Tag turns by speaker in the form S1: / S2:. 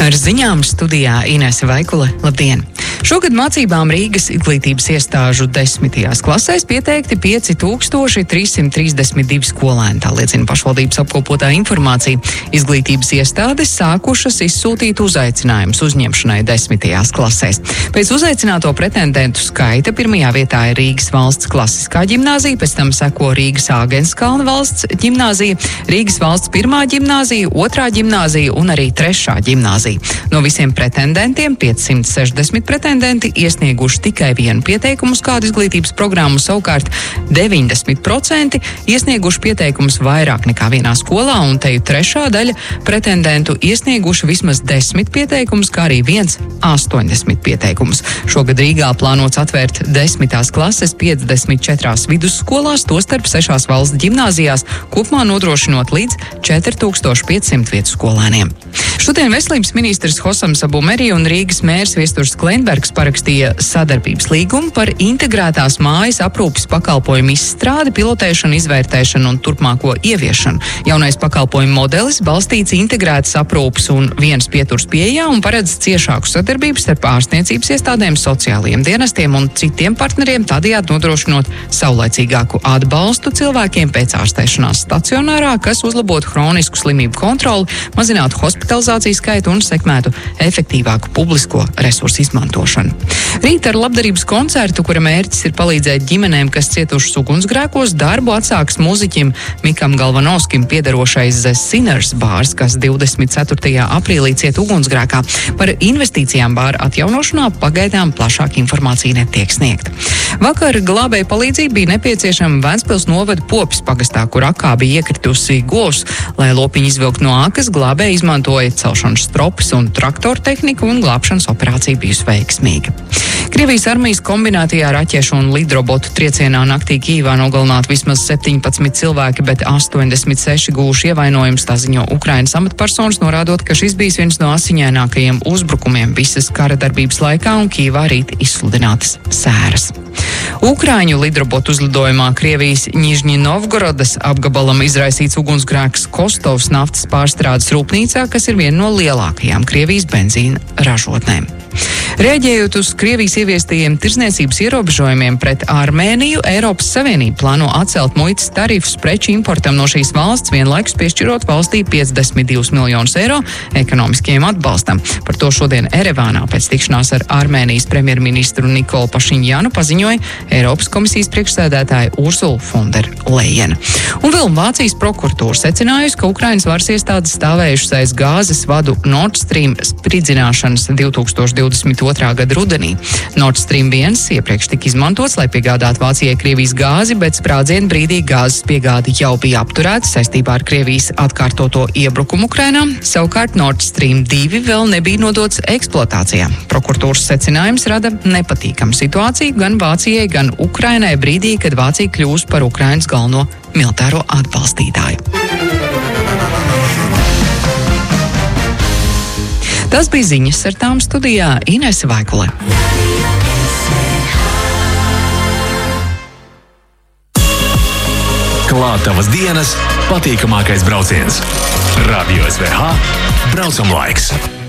S1: Ar ziņām studijā Inese Vaikule. Labdien! Šogad mācībām Rīgas izglītības iestāžu 10. klasēs pieteikti 5332 skolēni, tā liecina pašvaldības apkopotā informācija. Izglītības iestādes sākušas izsūtīt uzaicinājumus uzņemšanai 10. klasēs. Pēc uzaicināto pretendentu skaita pirmajā vietā ir Rīgas valsts klasiskā ģimnāzija, pēc tam seko Rīgas Āgenskalna valsts ģimnāzija, Rīgas valsts pirmā ģimnāzija, otrā ģimnāzija un arī trešā ģimnāzija. No visiem pretendentiem 560 pretendenti iesnieguši tikai vienu pieteikumu uz kādu izglītības programmu, savukārt 90% iesnieguši pieteikumus vairāk nekā vienā skolā, un te jau trešā daļa pretendentu iesnieguši vismaz 10 pieteikumus, kā arī 80 pieteikumus. Šogad Rīgā plānots atvērt 10. klases 54 vidusskolās, tostarp 6 valsts ģimnāzijās, kopumā nodrošinot līdz 4500 vietu skolēniem. Šodien veselības ministrs Hosams Abumeri un Rīgas mērs Viesturs Kleinbergs parakstīja sadarbības līgumu par integrētās mājas aprūpes pakalpojumu izstrādi, pilotēšanu, izvērtēšanu un turpmāko ieviešanu. Jaunais pakalpojumu modelis balstīts integrētas aprūpes un vienas pieturas pieejā un paredz ciešāku sadarbību starp ārstniecības iestādēm, sociālajiem dienestiem un citiem partneriem, tādējādi nodrošinot saulaicīgāku atbalstu cilvēkiem pēc ārstēšanās stacionārā, kas uzlabotu hronisku slimību kontroli, mazinātu hospitalizācijas skaitu un sekmētu efektīvāku publisko resursu izmantošanu. Rīt ar labdarības koncertu, kura mērķis ir palīdzēt ģimenēm, kas cietušas ugunsgrēkos, darbu atsāks mūziķim Mikam Galvanovskim piederošais The Sinners bārs, kas 24. aprīlī cieta ugunsgrēkā. Par investīcijām bāra atjaunošanā pagaidām plašāka informācija netiek sniegta. Vakar glābēja palīdzība bija nepieciešama Ventspils novada Popes pagastā, kur akā bija iekritusi govs. Lai lopiņu izvilkt no ākas, glābēji izmantoja celšanas stropes un traktoru tehniku, un glābšanas operācija bijusi veiksmīga. Krievijas armijas kombinētajā raķešu un lidrobotu triecienā naktī Kijivā nogalināti vismaz 17 cilvēki, bet 86 gūši ievainojumus, tā ziņo Ukrainas amatpersonas, norādot, ka šis bijis viens no asiņainākajiem uzbrukumiem visas kara darbības laikā, un Kijivā rīt izsludinātas sēras. Ukrāņu lidrobotu uzlidojumā Krievijas Ņižņi Novgorodas apgabalam izraisīts ugunsgrēks Kostovas naftas pārstrādes rūpnīcā, kas ir viena no lielākajām Krievijas benzīna ražotnēm. Rēģējot uz Krievijas ieviestajiem tirdzniecības ierobežojumiem pret Armēniju, Eiropas Savienība plāno atcelt muitas tarifus preču importam no šīs valsts, vienlaikus piešķirot valstī 52 miljonus eiro ekonomiskajiem atbalstam. Par to šodien Erevānā pēc tikšanās ar Armēnijas premjerministru Nikolu Pašiņjanu paziņoja Eiropas komisijas priekšsēdētāja Ursula von der Leyena. Un vēl Vācijas prokuratūra secinājusi, ka Ukrainas varas iestādes stāvējušas aiz gāzes vadu Nord Stream spridzināšanas 2022. gada rudenī. Nord Stream 1 iepriekš tika izmantots, lai piegādātu Vācijai Krievijas gāzi, bet sprādzienu brīdī gāzes piegāde jau bija apturēta saistībā ar Krievijas atkārtoto iebrukumu Ukrainā. Savukārt Nord Stream 2 vēl nebija nodots eksploatācijā. Prokuratūras secinājums rada nepatīkamu situāciju gan Vācijai, gan Ukrainai brīdī, kad Vācija kļūs par Ukrainas galveno militāro atbalstītāju. Tas bija ziņas, ar tām studijā Inese Vaikule.
S2: Klāt tavas dienas patīkamākais brauciens. Radio SVH braucam laiks.